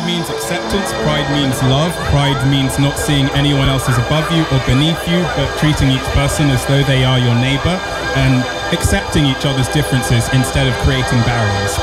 means acceptance, pride means love, pride means not seeing anyone else as above you or beneath you, but treating each person as though they are your neighbor and accepting each other's differences instead of creating barriers.